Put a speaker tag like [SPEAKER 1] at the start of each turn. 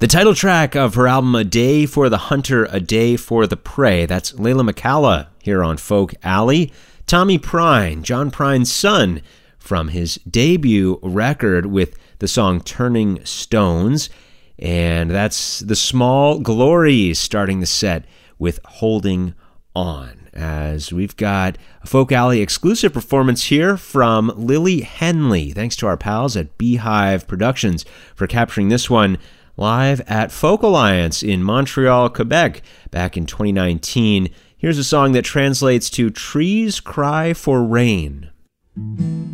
[SPEAKER 1] The title track of her album A Day for the Hunter, A Day for the Prey. That's Layla McCalla here on Folk Alley. Tommy Prine, John Prine's son, from his debut record with the song Turning Stones. And that's The Small Glories starting the set with Holding On. As we've got a Folk Alley exclusive performance here from Lily Henley. Thanks to our pals at Beehive Productions for capturing this one live at Folk Alliance in Montreal, Quebec, back in 2019. Here's a song that translates to Trees Cry for Rain.